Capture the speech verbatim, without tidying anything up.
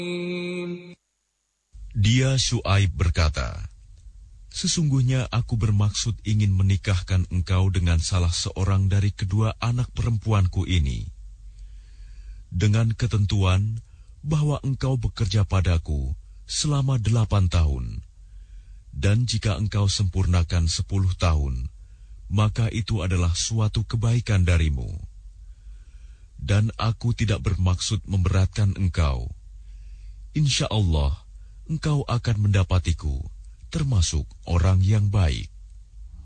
Dia Syuaib berkata, sesungguhnya aku bermaksud ingin menikahkan engkau dengan salah seorang dari kedua anak perempuanku ini, dengan ketentuan bahwa engkau bekerja padaku selama delapan tahun, dan jika engkau sempurnakan sepuluh tahun, maka itu adalah suatu kebaikan darimu. Dan aku tidak bermaksud memberatkan engkau. Insya Allah, engkau akan mendapatiku termasuk orang yang baik.